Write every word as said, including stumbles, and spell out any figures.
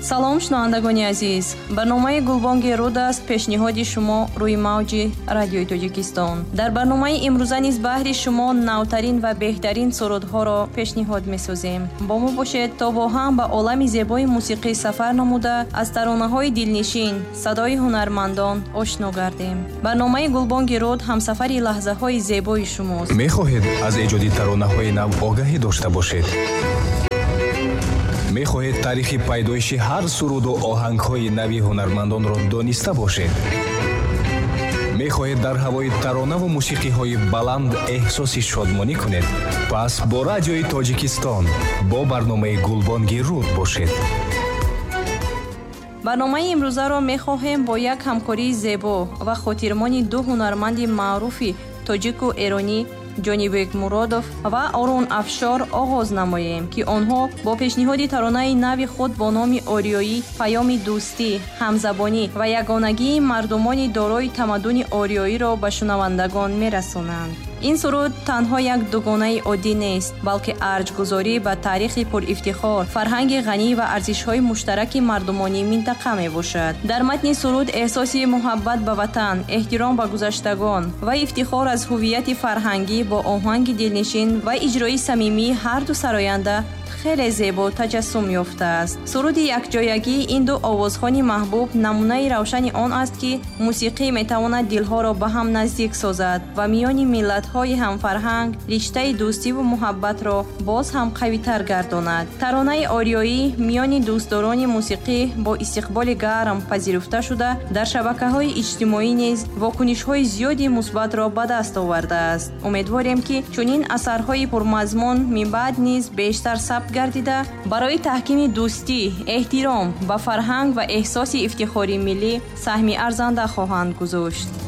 салом шунавандагони азиз, барномаи гулбонги руд аст пешниҳоди шумо рӯи мавҷи радиои Тоҷикистон. дар барномаи имрӯза низ баҳри шумо навтарин ва беҳтарин сурудҳоро пешниҳод месозем. бо мо бошед то бо ҳам ба олами зебои мусиқӣ сафар намуда аз таронаҳои дилнишин, садои ҳунармандон ошно гардем. барномаи гулбонги руд ҳамсафари лаҳзаҳои зебои шумост. мехоҳед аз эҷоди таронаҳои нав огаҳӣ дошта бошед? мехоҳед таърихи пайдоиши ҳар суруду оҳангҳои нави ҳунармандонро дониста бошед? мехоҳед дар ҳавои таронаву мусиқиҳои баланд эҳсоси шодмонӣ кунед? пас бо радиои Тоҷикистон бо барномаи гулбонги руд бошед. барномаи имрӯзаро мехоҳем бо як ҳамкории зебо ва хотирмони ду ҳунарманди маъруфи тоҷику эронӣ ҷонибек муродов ва орун афшор оғоз намоем, ки онҳо бо пешниҳоди таронаи нави худ бо номи ориёӣ паёми дӯстӣ, ҳамзабонӣ ва ягонагии мардумони дорои тамаддуни ориёиро ба шунавандагон мерасонанд. ин суруд танҳо як дугонаи оддӣ нест, балки арҷгузорӣ ба таърихи пурифтихор, фарҳанги ғанӣ ва арзишҳои муштараки мардумонии минтақа мебошад. дар матни суруд эҳсоси муҳаббат ба ватан, эҳтиром ба гузаштагон ва ифтихор аз ҳуввияти фарҳангӣ бо оҳанги дилнишин ва иҷрои самимии ҳарду сароянда хеле зебо таҷассум ёфтааст. суруди якҷоягӣ ин ду овозхони маҳбуб намунаи равшани он аст, ки мусиқӣ метавонад дилҳоро ба ҳам наздик созад ва миёни миллатҳои ҳамфарҳанг риштаи дӯстиву муҳаббатро боз ҳам қавитар гардонад. таронаи ориёӣ миёни дӯстдорони мусиқӣ бо истиқболи гарм пазируфта шуда, дар шабакаҳои иҷтимоӣ низ вокунишҳои зиёди мусбатро ба даст овардааст. умедворем, ки чунин асарҳои пурмазмун минбаъд низ бештар сабт гардида барои таҳкими дӯстӣ, эҳтиром ба фарҳанг ва эҳсоси ифтихори миллӣ саҳми арзанда хоҳанд гузошт.